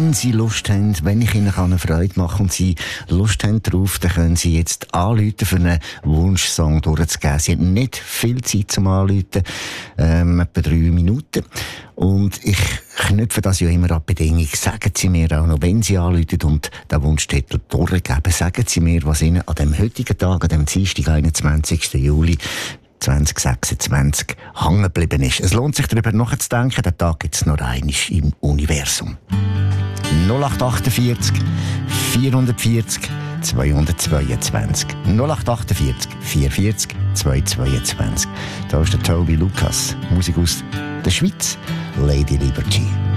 wenn Sie Lust haben, wenn ich Ihnen eine Freude machen kann und Sie Lust haben drauf, dann können Sie jetzt anrufen, für einen Wunschsong durchzugeben. Sie haben nicht viel Zeit zum Anrufen, etwa 3 Minuten. Und ich knüpfe das ja immer an Bedingung. Sagen Sie mir auch noch, wenn Sie anrufen und den Wunschtitel durchgeben, sagen Sie mir, was Ihnen an dem heutigen Tag, an dem Dienstag, 21. Juli 2026 hängen geblieben ist. Es lohnt sich, darüber nachzudenken. Den Tag gibt es noch einmal im Universum. 0848 440 222. 0848 440 222. Da ist der Toby Lucas, Musik aus der Schweiz, Lady Liberty.